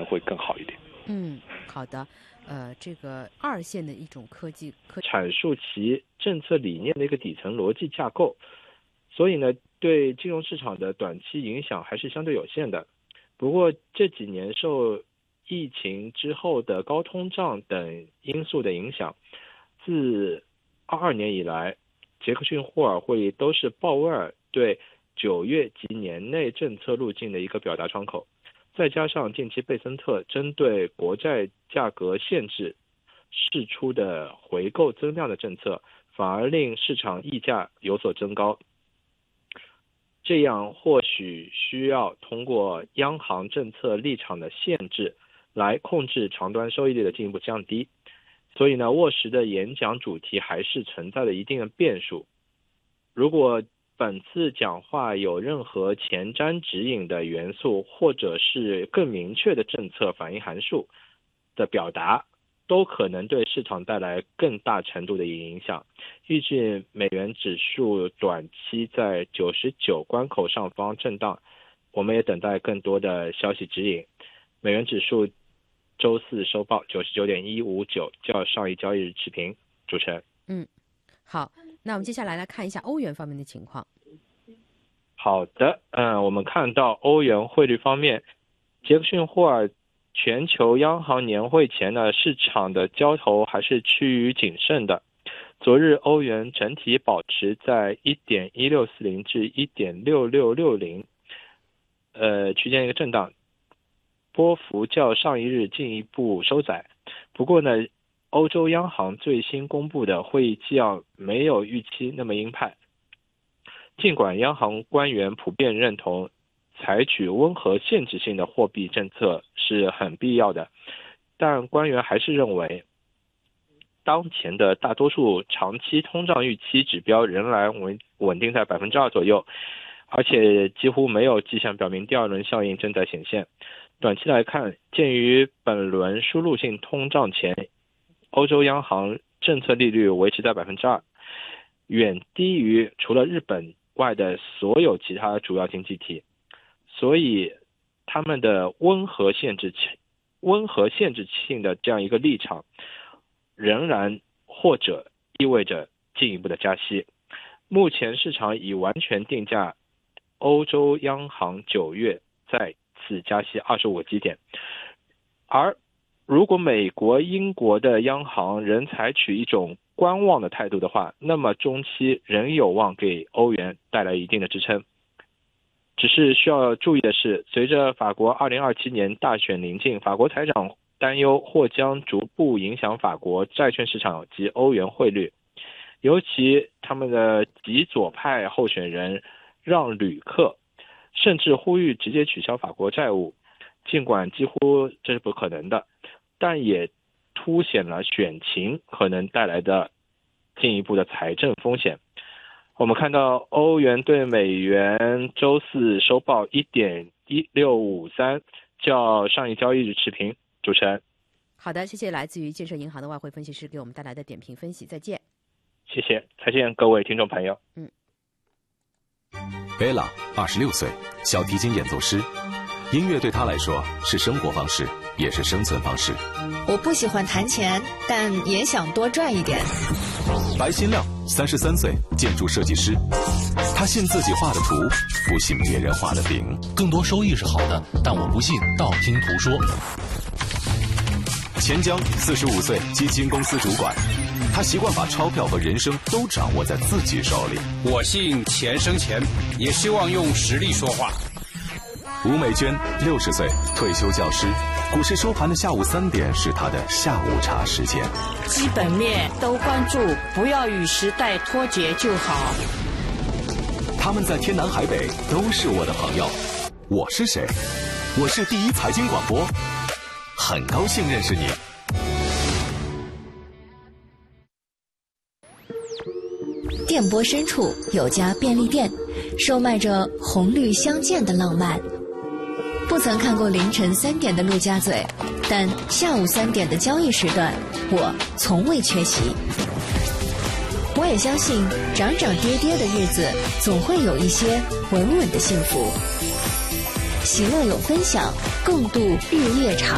会更好一点。 好的。这个二线的一种科技阐述其政策理念的一个底层逻辑架构，所以呢，对金融市场的短期影响还是相对有限的。不过这几年受疫情之后的高通胀等因素的影响，自22年以来，杰克逊霍尔会议都是鲍威尔对9月及年内政策路径的一个表达窗口。再加上近期贝森特针对国债价格限制释出的回购增量的政策，反而令市场溢价有所增高。这样或许需要通过央行政策立场的限制来控制长端收益率的进一步降低。所以呢，沃什的演讲主题还是存在了一定的变数。如果本次讲话有任何前瞻指引的元素，或者是更明确的政策反应函数的表达，都可能对市场带来更大程度的影响。预计美元指数短期在99关口上方震荡，我们也等待更多的消息指引。美元指数周四收报 99.159， 较上一交易日持平。主持人。 好，那我们接下来看一下欧元方面的情况。 好的，我们看到欧元汇率方面，杰克逊霍尔全球央行年会前呢，市场的交投还是趋于谨慎的。昨日欧元整体保持在 1.1640 至 1.6660 区间一个震荡，波幅较上一日进一步收窄。不过呢，欧洲央行最新公布的会议纪要没有预期那么鹰派。尽管央行官员普遍认同采取温和限制性的货币政策是很必要的，但官员还是认为当前的大多数长期通胀预期指标仍然稳定在 2% 左右，而且几乎没有迹象表明第二轮效应正在显现。短期来看，鉴于本轮输入性通胀前，欧洲央行政策利率维持在 2%， 远低于除了日本外的所有其他主要经济体，所以他们的温和限制性的这样一个立场，仍然或者意味着进一步的加息。目前市场已完全定价欧洲央行9月再次加息25个基点，而如果美国、英国的央行仍采取一种观望的态度的话，那么中期仍有望给欧元带来一定的支撑。只是需要注意的是，随着法国2027年大选临近，法国财长担忧或将逐步影响法国债券市场及欧元汇率，尤其他们的极左派候选人让吕克甚至呼吁直接取消法国债务，尽管几乎这是不可能的，但也凸显了选情可能带来的进一步的财政风险。我们看到欧元对美元周四收报 1.1653， 较上一交易日持平。主持人。 好的，谢谢来自于建设银行的外汇分析师给我们带来的点评分析，再见。 谢谢，再见各位听众朋友。 贝拉26岁，小提琴演奏师。音乐对他来说是生活方式，也是生存方式。 我不喜欢弹钱，但也想多赚一点。 白新亮33岁，建筑设计师。他信自己画的图，不信别人画的饼。 更多收益是好的，但我不信道听途说。 钱江45岁，基金公司主管。他习惯把钞票和人生都掌握在自己手里。 我信钱生钱，也希望用实力说话。 吴美娟60岁，退休教师。股市收盘的下午3点是她的下午茶时间。 基本面都关注，不要与时代脱节就好。 他们在天南海北都是我的朋友。我是谁？我是第一财经广播，很高兴认识你。 电波深处有家便利店，售卖着红绿相间的浪漫。不曾看过凌晨3点的陆家嘴，但下午3点的交易时段，我从未缺席。我也相信，涨涨跌跌的日子，总会有一些稳稳的幸福。喜乐有分享，共度日夜长。